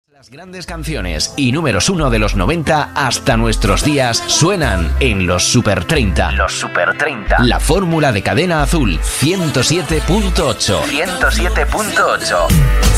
Las grandes canciones y números 1 de los 90 hasta nuestros días suenan en los Super 30. Los Super 30. La fórmula de Cadena Azul 107.8. 107.8.